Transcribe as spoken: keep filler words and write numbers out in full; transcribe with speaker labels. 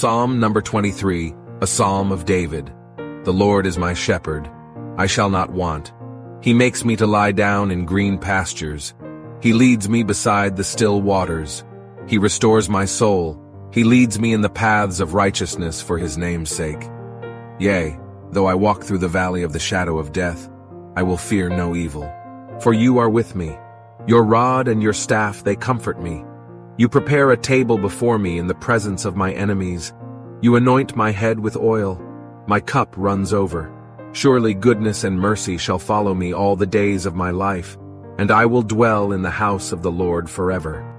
Speaker 1: Psalm number twenty-three, a psalm of David. The Lord is my shepherd. I shall not want. He makes me to lie down in green pastures. He leads me beside the still waters. He restores my soul. He leads me in the paths of righteousness for his name's sake. Yea, though I walk through the valley of the shadow of death, I will fear no evil. For you are with me. Your rod and your staff, they comfort me. You prepare a table before me in the presence of my enemies. You anoint my head with oil. My cup runs over. Surely goodness and mercy shall follow me all the days of my life, and I will dwell in the house of the Lord forever.